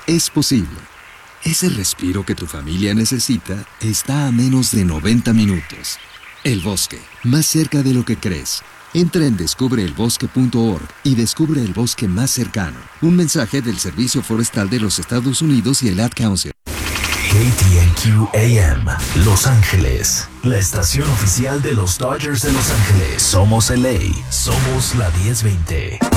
es posible. Ese respiro que tu familia necesita está a menos de 90 minutos. El bosque, más cerca de lo que crees. Entra en descubreelbosque.org y descubre el bosque más cercano. Un mensaje del Servicio Forestal de los Estados Unidos y el Ad Council. KTNQ AM, Los Ángeles, la estación oficial de los Dodgers de Los Ángeles. Somos LA, somos la 1020.